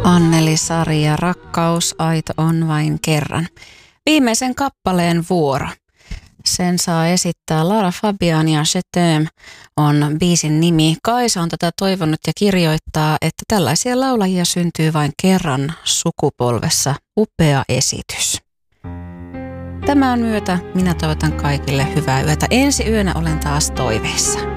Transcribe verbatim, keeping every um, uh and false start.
Anneli Sari ja Rakkaus aito on vain kerran. Viimeisen kappaleen vuoro. Sen saa esittää Lara Fabian ja Je t'aime on biisin nimi. Kaisa on tätä toivonut ja kirjoittaa, että tällaisia laulajia syntyy vain kerran sukupolvessa. Upea esitys. Tämän myötä minä toivotan kaikille hyvää yötä. Ensi yönä olen taas toiveissa.